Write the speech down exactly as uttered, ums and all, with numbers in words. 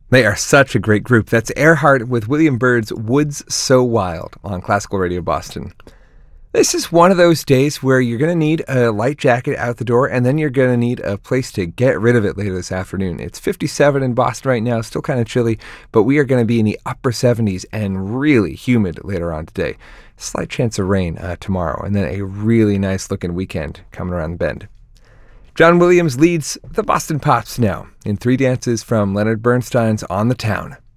They are such a great group. That's Earhart with William Byrd's Woods So Wild on Classical Radio Boston. This is one of those days where you're going to need a light jacket out the door, and then you're going to need a place to get rid of it later this afternoon. It's fifty-seven in Boston right now, still kind of chilly, but we are going to be in the upper seventies and really humid later on today. Slight chance of rain uh, tomorrow, and then a really nice-looking weekend coming around the bend. John Williams leads the Boston Pops now in three dances from Leonard Bernstein's On the Town.